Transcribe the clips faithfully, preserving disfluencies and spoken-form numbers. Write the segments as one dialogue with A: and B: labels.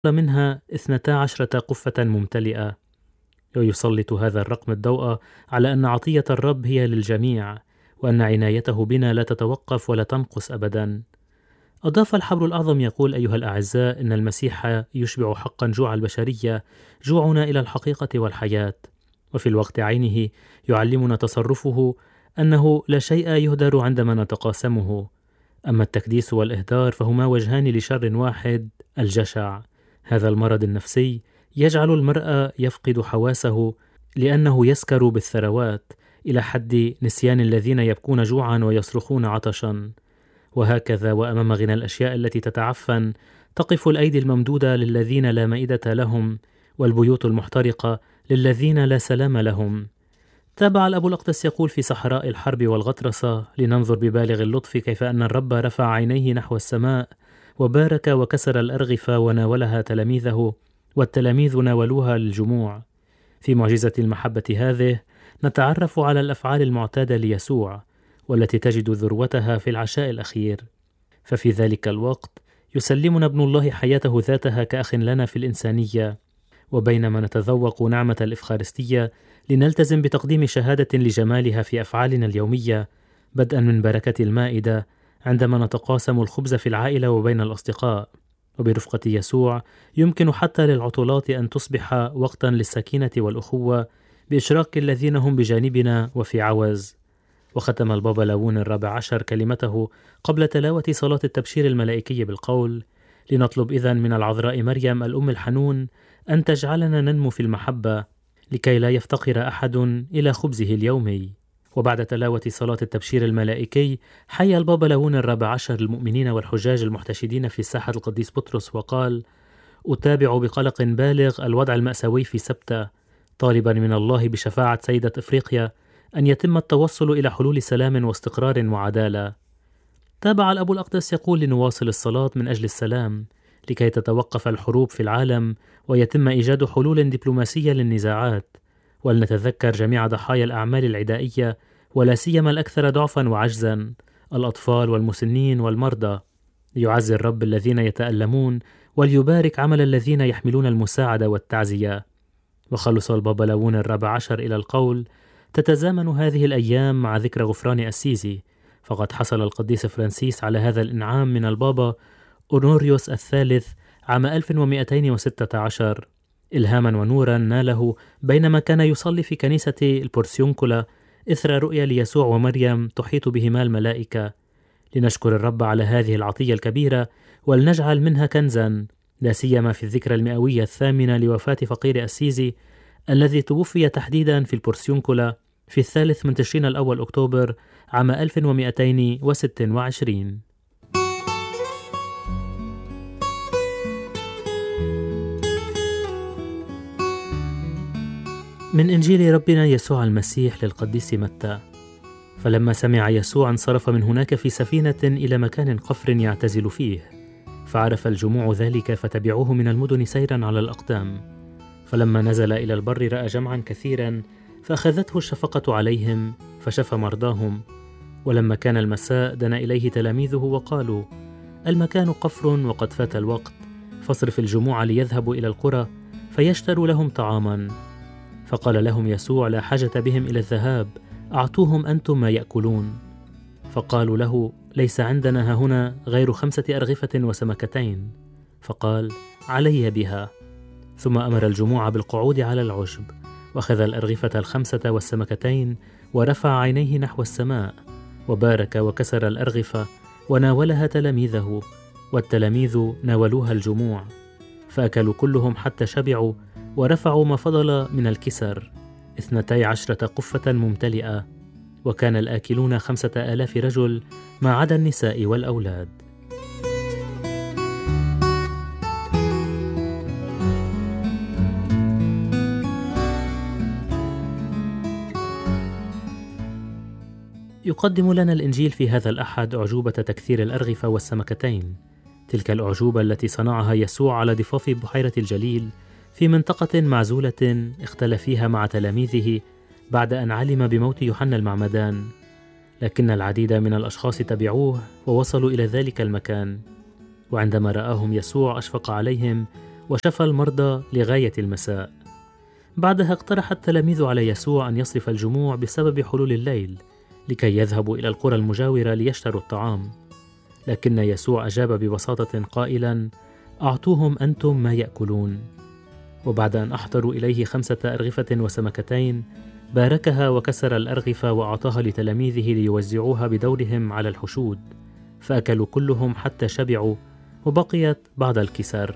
A: منها اثنتا عشرة قفة ممتلئة. ويسلط هذا الرقم الضوء على أن عطية الرب هي للجميع، وأن عنايته بنا لا تتوقف ولا تنقص أبدا. أضاف الحبر الأعظم يقول: أيها الأعزاء، إن المسيح يشبع حقا جوع البشرية، جوعنا إلى الحقيقة والحياة، وفي الوقت عينه يعلمنا تصرفه أنه لا شيء يهدر عندما نتقاسمه. أما التكديس والإهدار فهما وجهان لشر واحد، الجشع. هذا المرض النفسي يجعل المرء يفقد حواسه لأنه يسكر بالثروات إلى حد نسيان الذين يبكون جوعا ويصرخون عطشا. وهكذا وأمام غنى الأشياء التي تتعفن تقف الأيدي الممدودة للذين لا مائدة لهم، والبيوت المحترقة للذين لا سلام لهم. تابع الأب الأقدس يقول في صحراء الحرب والغطرسة: لننظر ببالغ اللطف كيف أن الرب رفع عينيه نحو السماء وبارك وكسر الأرغفة وناولها تلاميذه، والتلاميذ ناولوها للجموع. في معجزة المحبة هذه نتعرف على الأفعال المعتادة ليسوع، والتي تجد ذروتها في العشاء الأخير. ففي ذلك الوقت يسلمنا ابن الله حياته ذاتها كأخ لنا في الإنسانية، وبينما نتذوق نعمة الإفخارستية لنلتزم بتقديم شهادة لجمالها في أفعالنا اليومية، بدءا من بركة المائدة عندما نتقاسم الخبز في العائلة وبين الأصدقاء. وبرفقة يسوع يمكن حتى للعطلات أن تصبح وقتا للسكينة والأخوة بإشراك الذين هم بجانبنا وفي عوز. وختم البابا لاون الرابع عشر كلمته قبل تلاوة صلاة التبشير الملائكي بالقول: لنطلب إذن من العذراء مريم الأم الحنون أن تجعلنا ننمو في المحبة لكي لا يفتقر أحد إلى خبزه اليومي. وبعد تلاوة صلاة التبشير الملائكي حيا البابا لاون الرابع عشر المؤمنين والحجاج المحتشدين في ساحة القديس بطرس وقال: أتابع بقلق بالغ الوضع المأساوي في سبتة، طالبا من الله بشفاعة سيدة إفريقيا أن يتم التوصل إلى حلول سلام واستقرار وعدالة. تابع الأب الأقدس يقول: لنواصل الصلاة من أجل السلام لكي تتوقف الحروب في العالم ويتم إيجاد حلول دبلوماسية للنزاعات، ولنتذكر جميع ضحايا الأعمال العدائية ولا سيما الأكثر ضعفا وعجزا، الأطفال والمسنين والمرضى، ليعزي الرب الذين يتألمون وليبارك عمل الذين يحملون المساعدة والتعزية. وخلص البابا لاون الرابع عشر إلى القول: تتزامن هذه الأيام مع ذكرى غفران أسيزي، فقد حصل القديس فرانسيس على هذا الإنعام من البابا أونوريوس الثالث عام ألف ومئتين وستة عشر، إلهاما ونورا ناله بينما كان يصلي في كنيسة البورسيونكولا إثر رؤيا ليسوع ومريم تحيط بهما الملائكة. لنشكر الرب على هذه العطية الكبيرة ولنجعل منها كنزا، لا سيما في الذكرى المئوية الثامنة لوفاة فقير أسيزي الذي توفي تحديدا في البورسيونكولا في الثالث من تشرين الأول أكتوبر عام ألف ومئتين وستة وعشرين. من إنجيل ربنا يسوع المسيح للقديس متى. فلما سمع يسوع انصرف من هناك في سفينة إلى مكان قفر يعتزل فيه، فعرف الجموع ذلك فتبعوه من المدن سيرا على الأقدام. فلما نزل إلى البر رأى جمعا كثيرا فأخذته الشفقة عليهم فشفى مرضاهم. ولما كان المساء دنا إليه تلاميذه وقالوا: المكان قفر وقد فات الوقت، فاصرف الجموع ليذهبوا إلى القرى فيشتروا لهم طعاما. فقال لهم يسوع: لا حاجة بهم إلى الذهاب، أعطوهم أنتم ما يأكلون. فقالوا له: ليس عندنا هنا غير خمسة أرغفة وسمكتين. فقال: علي بها. ثم أمر الجموع بالقعود على العشب، وأخذ الأرغفة الخمسة والسمكتين ورفع عينيه نحو السماء وبارك وكسر الأرغفة وناولها تلاميذه، والتلاميذ ناولوها الجموع، فأكلوا كلهم حتى شبعوا ورفعوا ما فضل من الكسر اثنتي عشرة قفة ممتلئة، وكان الآكلون خمسة آلاف رجل ما عدا النساء والأولاد. يقدم لنا الإنجيل في هذا الأحد أعجوبة تكثير الأرغفة والسمكتين، تلك الأعجوبة التي صنعها يسوع على ضفاف بحيرة الجليل في منطقة معزولة اختلى فيها مع تلاميذه بعد أن علم بموت يوحنا المعمدان. لكن العديد من الأشخاص تبعوه ووصلوا إلى ذلك المكان، وعندما رآهم يسوع أشفق عليهم وشفى المرضى لغاية المساء. بعدها اقترح التلاميذ على يسوع أن يصرف الجموع بسبب حلول الليل لكي يذهبوا إلى القرى المجاورة ليشتروا الطعام، لكن يسوع أجاب ببساطة قائلا: أعطوهم أنتم ما يأكلون. وبعد أن أحضروا إليه خمسة أرغفة وسمكتين باركها وكسر الأرغفة وأعطاها لتلاميذه ليوزعوها بدورهم على الحشود، فأكلوا كلهم حتى شبعوا وبقيت بعض الكسر.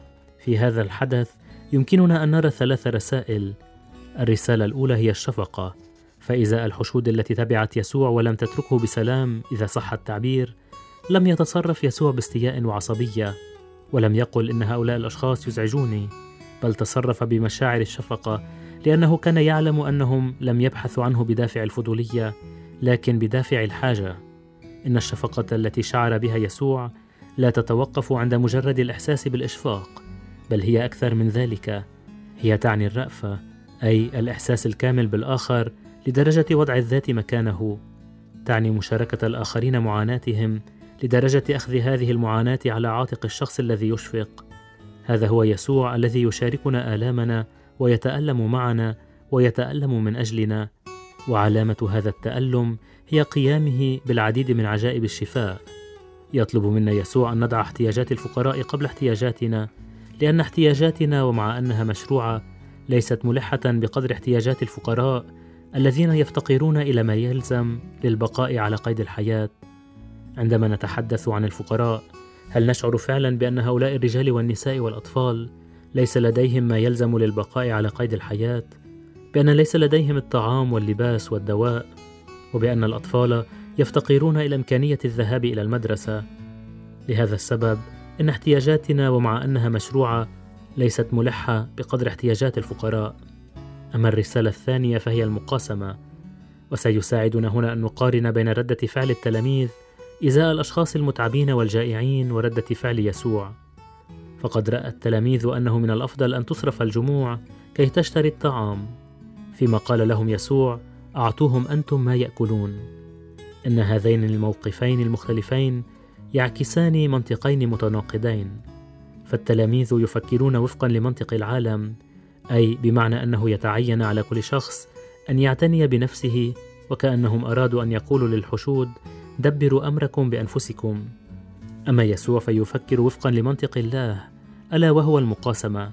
A: في هذا الحدث يمكننا أن نرى ثلاث رسائل. الرسالة الأولى هي الشفقة، فإزاء الحشود التي تبعت يسوع ولم تتركه بسلام إذا صح التعبير، لم يتصرف يسوع باستياء وعصبية، ولم يقل إن هؤلاء الأشخاص يزعجوني، بل تصرف بمشاعر الشفقة، لأنه كان يعلم أنهم لم يبحثوا عنه بدافع الفضولية، لكن بدافع الحاجة. إن الشفقة التي شعر بها يسوع لا تتوقف عند مجرد الإحساس بالإشفاق، بل هي أكثر من ذلك. هي تعني الرأفة، أي الإحساس الكامل بالآخر لدرجة وضع الذات مكانه. تعني مشاركة الآخرين معاناتهم لدرجة أخذ هذه المعاناة على عاتق الشخص الذي يشفق. هذا هو يسوع الذي يشاركنا آلامنا ويتألم معنا ويتألم من أجلنا، وعلامة هذا التألم هي قيامه بالعديد من عجائب الشفاء. يطلب منا يسوع أن نضع احتياجات الفقراء قبل احتياجاتنا، لأن احتياجاتنا ومع أنها مشروعة ليست ملحة بقدر احتياجات الفقراء الذين يفتقرون إلى ما يلزم للبقاء على قيد الحياة. عندما نتحدث عن الفقراء، هل نشعر فعلا بأن هؤلاء الرجال والنساء والأطفال ليس لديهم ما يلزم للبقاء على قيد الحياة؟ بأن ليس لديهم الطعام واللباس والدواء، وبأن الأطفال يفتقرون إلى إمكانية الذهاب إلى المدرسة؟ لهذا السبب إن احتياجاتنا ومع أنها مشروعة ليست ملحة بقدر احتياجات الفقراء. أما الرسالة الثانية فهي المقاسمة، وسيساعدنا هنا أن نقارن بين ردة فعل التلاميذ إزاء الأشخاص المتعبين والجائعين وردة فعل يسوع. فقد رأى التلاميذ أنه من الأفضل أن تصرف الجموع كي تشتري الطعام، فيما قال لهم يسوع: أعطوهم أنتم ما يأكلون. إن هذين الموقفين المختلفين يعكسان منطقين متناقضين. فالتلاميذ يفكرون وفقا لمنطق العالم، أي بمعنى أنه يتعين على كل شخص أن يعتني بنفسه، وكأنهم أرادوا أن يقولوا للحشود: دبروا أمركم بأنفسكم. أما يسوع فيفكر وفقا لمنطق الله، ألا وهو المقاسمة.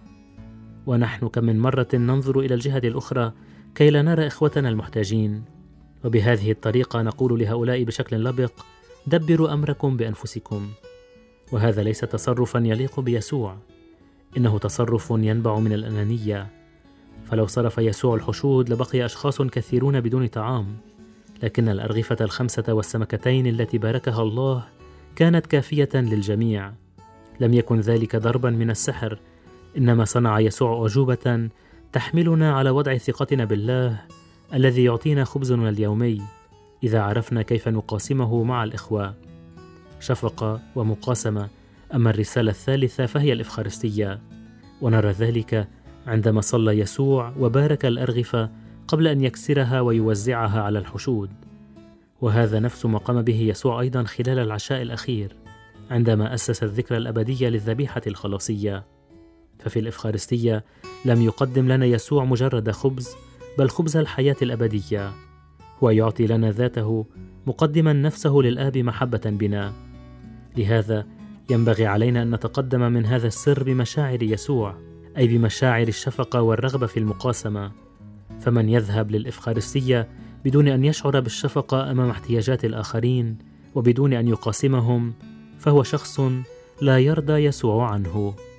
A: ونحن كم من مرة ننظر إلى الجهة الأخرى كي لا نرى إخوتنا المحتاجين، وبهذه الطريقة نقول لهؤلاء بشكل لبق: دبروا أمركم بأنفسكم. وهذا ليس تصرفا يليق بيسوع، إنه تصرف ينبع من الأنانية. فلو صرف يسوع الحشود لبقي أشخاص كثيرون بدون طعام، لكن الأرغفة الخمسة والسمكتين التي باركها الله كانت كافية للجميع. لم يكن ذلك ضربا من السحر، إنما صنع يسوع أعجوبة تحملنا على وضع ثقتنا بالله الذي يعطينا خبزنا اليومي إذا عرفنا كيف نقاسمه مع الإخوة. شفقة ومقاسمة. أما الرسالة الثالثة فهي الإفخارستية، ونرى ذلك عندما صلى يسوع وبارك الأرغفة قبل أن يكسرها ويوزعها على الحشود. وهذا نفس ما قام به يسوع أيضا خلال العشاء الأخير عندما أسس الذكرى الأبدية للذبيحة الخلاصية. ففي الإفخارستية لم يقدم لنا يسوع مجرد خبز، بل خبز الحياة الأبدية. هو يعطي لنا ذاته مقدما نفسه للآب محبة بنا. لهذا ينبغي علينا أن نتقدم من هذا السر بمشاعر يسوع، أي بمشاعر الشفقة والرغبة في المقاسمة. فمن يذهب للإفخارستية بدون أن يشعر بالشفقة أمام احتياجات الآخرين وبدون أن يقاسمهم، فهو شخص لا يرضى يسوع عنه.